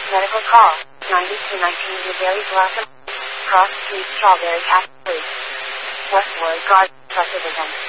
Medical call, 9219 Blueberry Blossom, Cross Street Strawberry Cat Fruit. Westward Guard, Subdivision.